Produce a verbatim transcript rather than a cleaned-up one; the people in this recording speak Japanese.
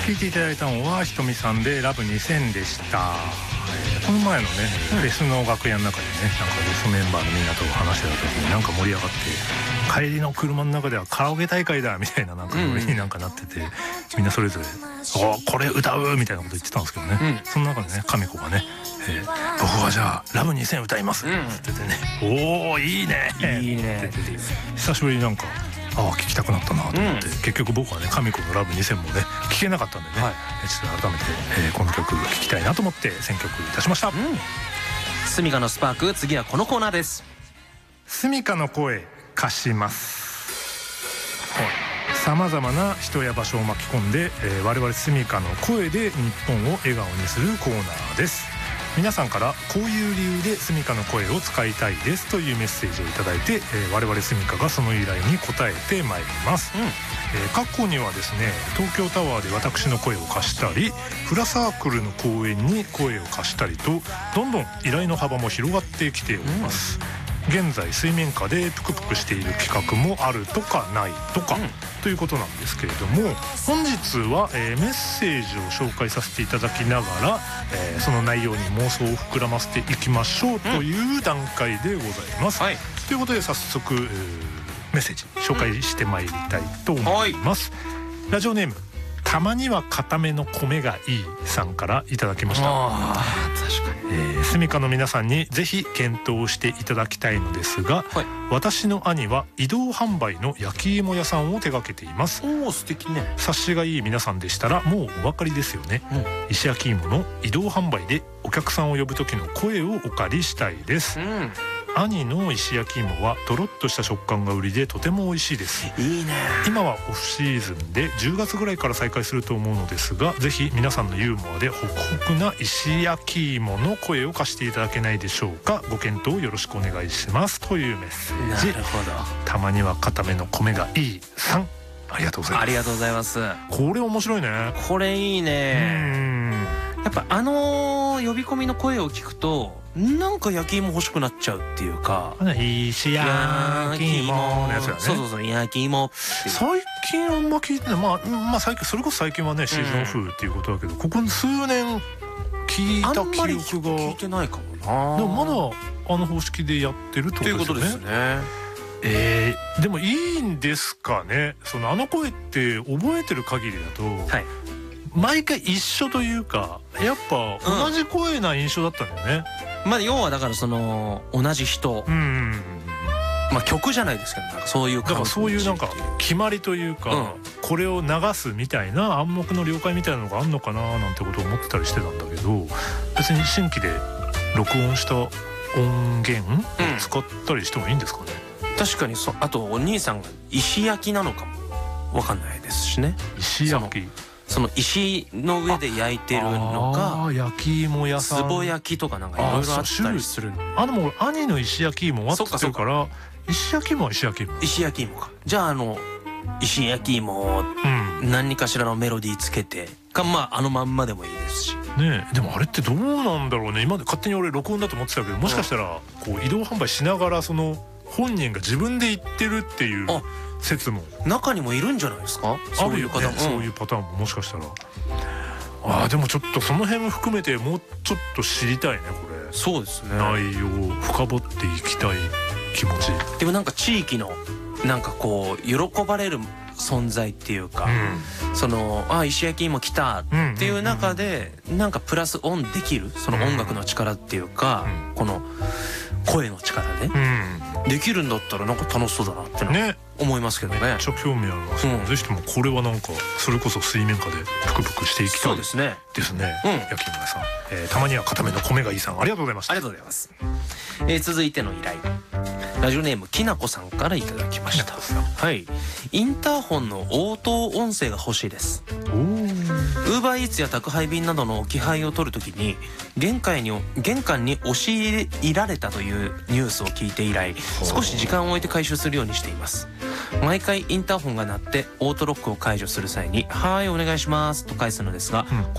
聞いていただいたのはひとみさんでラブにせんでした。この前のね、うん、フェスの楽屋の中でね、なんかゲストメンバーのみんなと話してた時になんか盛り上がって、帰りの車の中ではカラオケ大会だみたいななんかノリになんかなってて、うん、みんなそれぞれ「おこれ歌う!」みたいなこと言ってたんですけどね、うん、その中でね神子がね「えー、僕はじゃあラブにせん歌います」って言ってね「うん、おおいいねいいね」って言って久しぶりになんかああ聞きたくなったなと思って、うん、結局僕はね神子のラブにせんもね聞けなかったんでね、はい、ちょっと改めて、えー、この曲聴きたいなと思って選曲いたしました。 スミカのスパーク、次はこのコーナーです。 スミカの声貸します。さまざまな人や場所を巻き込んで、えー、我々スミカの声で日本を笑顔にするコーナーです。皆さんからこういう理由でスミカの声を使いたいですというメッセージをいただいて、えー、我々スミカがその依頼に応えてまいります、うんえー、過去にはですね東京タワーで私の声を貸したりフラサークルの公演に声を貸したりとどんどん依頼の幅も広がってきております、うん、現在水面下でプクプクしている企画もあるとかないとか、うんということなんですけれども本日は、えー、メッセージを紹介させていただきながら、えー、その内容に妄想を膨らませていきましょうという段階でございます、うんはい、ということで早速、えー、メッセージ紹介してまいりたいと思います、うん、ラジオネームたまには固めの米がいいさんからいただきました。 あ確かに、 えー、スミカの皆さんにぜひ検討していただきたいのですが、はい、私の兄は移動販売の焼き芋屋さんを手掛けています。 おー素敵ね。 察しがいい皆さんでしたらもうお分かりですよね、うん、石焼き芋の移動販売でお客さんを呼ぶ時の声をお借りしたいです、うん兄の石焼き芋はとろっとした食感が売りでとても美味しいです。 いいね。 今はオフシーズンでじゅうがつぐらいから再開すると思うのですがぜひ皆さんのユーモアでホクホクな石焼き芋の声を貸していただけないでしょうか。ご検討よろしくお願いしますというメッセージ。 なるほど。 たまには固めの米がいいさんありがとうございます。 ありがとうございます。 これ面白いね。 これいいね。やっぱあの呼び込みの声を聞くとなんか焼き芋欲しくなっちゃうっていうか石焼き芋のやつだよね。 そうそうそう焼き芋最近あんま聞いてない。まあ、まあ最近それこそ最近はねシーズンオフっていうことだけど、うん、ここ数年聞いた記憶があんまり聞いてないかもな。 でもまだあの方式でやってるってことですよね。ということですね。えー、でもいいんですかね。そのあの声って覚えてる限りだと、はい、毎回一緒というかやっぱ同じ声な印象だったんだよね、 うん、まあ要はだからその同じ人、うんうん、まあ曲じゃないですけどなんかそういうだからそういうなんか決まりというか、うん、これを流すみたいな暗黙の了解みたいなのがあんのかななんてことを思ってたりしてたんだけど別に新規で録音した音源を使ったりしてもいいんですかね、 うん、確かにそあとお兄さんが石焼きなのかも分かんないですしね。 石焼きその石の上で焼いてるのか焼き芋屋さん壺焼きとかなんかいろいろあったりするの。 あでも兄の石焼き芋はって言ってるから石焼き芋は石焼き芋石焼き芋か。じゃああの石焼き芋を何かしらのメロディーつけてかまああのまんまでもいいですしねえ。でもあれってどうなんだろうね。今まで勝手に俺録音だと思ってたけどもしかしたらこう移動販売しながらその本人が自分で言ってるっていう説も中にもいるんじゃないですか。そういう方も、 ね、そういうパターンももしかしたらあでもちょっとその辺も含めてもうちょっと知りたいねこれ。 そうですね。 内容を深掘っていきたい気持ち。 でもなんか地域のなんかこう喜ばれる存在っていうか、うん、そのあ石焼き芋来たっていう中でなんかプラスオンできるその音楽の力っていうか、うん、この声の力で、うん、できるんだったらなんか楽しそうだなってね思いますけどね。 めっちゃ興味あります、うん、ぜひともこれはなんかそれこそ水面下でプクプクしていきたいですね。ですね、うん、焼き芋さん、えー、たまには固めの米がいいさんありがとうございました。 ありがとうございます、えー、続いての依頼ラジオネームきなこさんからいただきました。はい、インターホンの応答音声が欲しいです。ウーバーイーツや宅配便などの置き配を取るときに玄関に玄関に押し入られたというニュースを聞いて以来少し時間を置いて回収するようにしています。毎回インターホンが鳴ってオートロックを解除する際に「はいお願いします」と返すのですが、うん